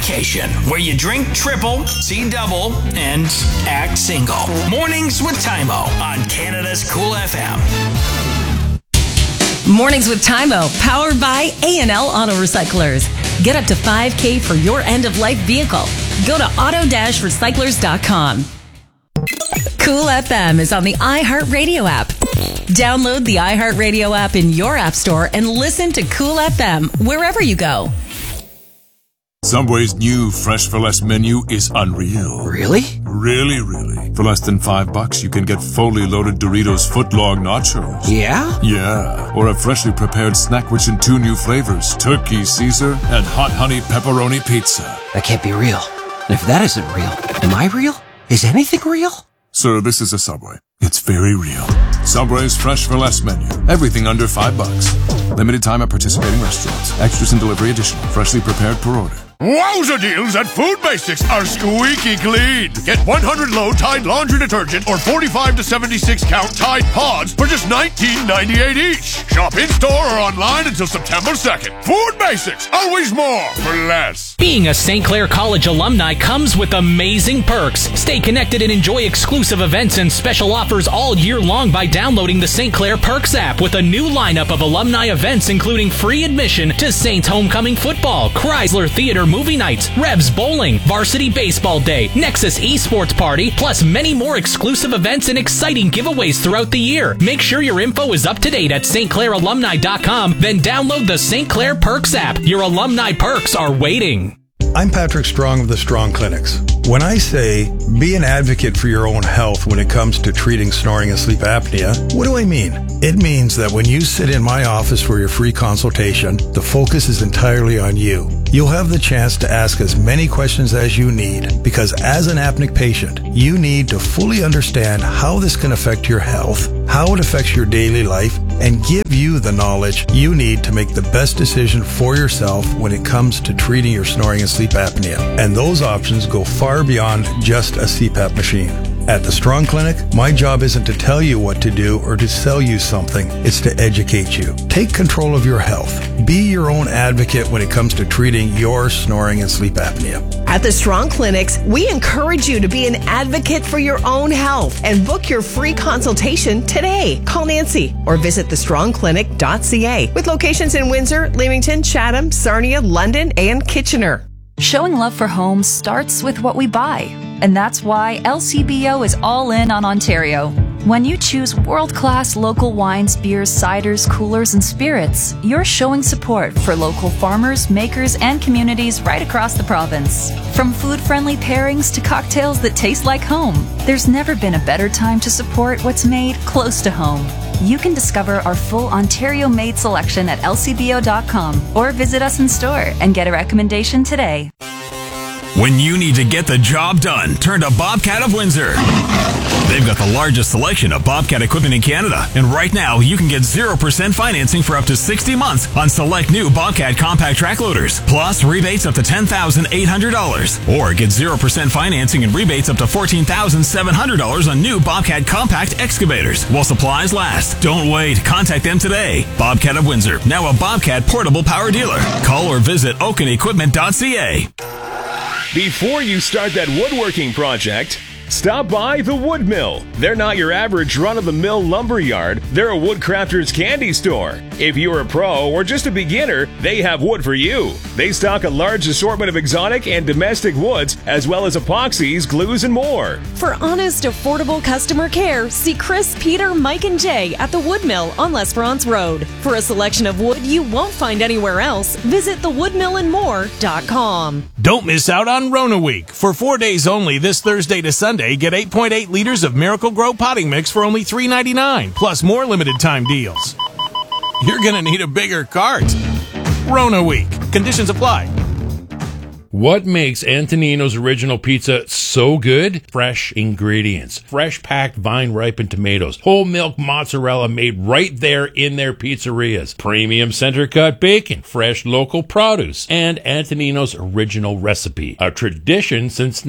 Vacation, where you drink triple, see double, and act single. Mornings with Tymo on Canada's Cool FM. Mornings with Tymo, powered by A&L Auto Recyclers. Get up to $5,000 for your end-of-life vehicle. Go to auto-recyclers.com. Cool FM is on the iHeartRadio app. Download the iHeartRadio app in your app store and listen to Cool FM wherever you go. Subway's new Fresh for Less menu is unreal. Really? Really. For less than $5, you can get fully loaded Doritos footlong nachos. Yeah? Yeah. Or a freshly prepared snack rich in 2 new flavors, Turkey Caesar and Hot Honey Pepperoni Pizza. That can't be real. And if that isn't real, am I real? Is anything real? Sir, this is a Subway. It's very real. Subway's Fresh for Less menu. Everything under $5. Limited time at participating restaurants. Extras and delivery additional. Freshly prepared per order. Wowza deals at Food Basics are squeaky clean. Get 100 low Tide laundry detergent or 45 to 76 count Tide pods for just $19.98 each. Shop in-store or online until September 2nd. Food Basics, always more for less. Being a St. Clair College alumni comes with amazing perks. Stay connected and enjoy exclusive events and special offers all year long by downloading the St. Clair Perks app with a new lineup of alumni events including free admission to Saints Homecoming Football, Chrysler Theater Movie Nights, Rebs Bowling, Varsity Baseball Day, Nexus Esports Party, plus many more exclusive events and exciting giveaways throughout the year. Make sure your info is up to date at stclairalumni.com, then download the St. Clair Perks app. Your alumni perks are waiting. I'm Patrick Strong of the Strong Clinics. When I say be an advocate for your own health when it comes to treating snoring and sleep apnea, what do I mean? It means that when you sit in my office for your free consultation, the focus is entirely on you. You'll have the chance to ask as many questions as you need, because as an apneic patient, you need to fully understand how this can affect your health, how it affects your daily life, and give you the knowledge you need to make the best decision for yourself when it comes to treating your snoring and sleep apnea. And those options go far beyond just a CPAP machine. At the Strong Clinic, my job isn't to tell you what to do or to sell you something. It's to educate you. Take control of your health. Be your own advocate when it comes to treating your snoring and sleep apnea. At the Strong Clinics, we encourage you to be an advocate for your own health and book your free consultation today. Call Nancy or visit thestrongclinic.ca with locations in Windsor, Leamington, Chatham, Sarnia, London, and Kitchener. Showing love for homes starts with what we buy. And that's why LCBO is all in on Ontario. When you choose world-class local wines, beers, ciders, coolers, and spirits, you're showing support for local farmers, makers, and communities right across the province. From food-friendly pairings to cocktails that taste like home, there's never been a better time to support what's made close to home. You can discover our full Ontario-made selection at lcbo.com or visit us in store and get a recommendation today. When you need to get the job done, turn to Bobcat of Windsor. They've got the largest selection of Bobcat equipment in Canada. And right now, you can get 0% financing for up to 60 months on select new Bobcat compact track loaders. Plus, rebates up to $10,800. Or get 0% financing and rebates up to $14,700 on new Bobcat compact excavators while supplies last. Don't wait. Contact them today. Bobcat of Windsor, now a Bobcat portable power dealer. Call or visit oakenequipment.ca. Before you start that woodworking project, stop by the Wood Mill. They're not your average run-of-the-mill lumber yard. They're a woodcrafter's candy store. If you're a pro or just a beginner, they have wood for you. They stock a large assortment of exotic and domestic woods, as well as epoxies, glues, and more. For honest, affordable customer care, see Chris, Peter, Mike, and Jay at the Wood Mill on L'Esperance Road. For a selection of wood you won't find anywhere else, visit thewoodmillandmore.com. Don't miss out on Rona Week. For 4 days only, this Thursday to Sunday, get 8.8 liters of Miracle Grow potting mix for only $3.99, plus more limited time deals. You're going to need a bigger cart. Rona Week. Conditions apply. What makes Antonino's Original Pizza so good? Fresh ingredients. Fresh packed vine-ripened tomatoes. Whole milk mozzarella made right there in their pizzerias. Premium center-cut bacon. Fresh local produce. And Antonino's Original Recipe. A tradition since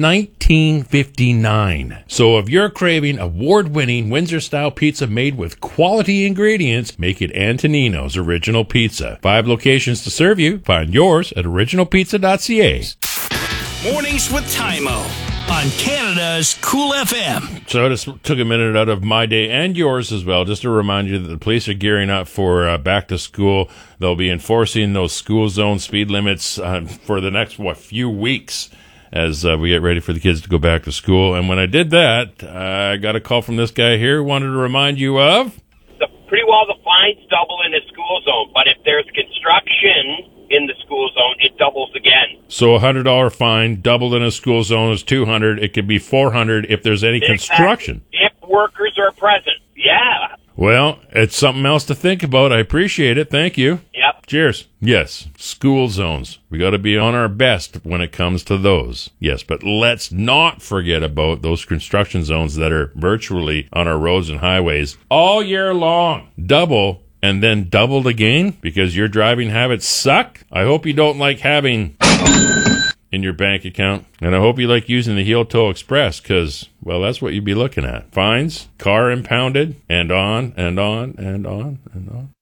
1959. So if you're craving award-winning Windsor-style pizza made with quality ingredients, make it Antonino's Original Pizza. 5 locations to serve you. Find yours at originalpizza.ca. Mornings with Tymo on Canada's Cool FM. So I just took a minute out of my day and yours as well, just to remind you that the police are gearing up for back to school. They'll be enforcing those school zone speed limits for the next, few weeks as we get ready for the kids to go back to school. And when I did that, I got a call from this guy here who wanted to remind you of... Pretty well the fines double in a school zone, but if there's construction in the school zone, it doubles again. So a $100 fine doubled in a school zone is $200. It could be $400 if there's any construction. If workers are present, yeah. Well, it's something else to think about. I appreciate it. Thank you. Yep. Cheers. Yes, school zones. We got to be on our best when it comes to those. Yes, but let's not forget about those construction zones that are virtually on our roads and highways all year long. Double and then doubled again because your driving habits suck. I hope you don't like having in your bank account. And I hope you like using the Heel Toe Express because, well, that's what you'd be looking at. Fines, car impounded, and on and on and on and on.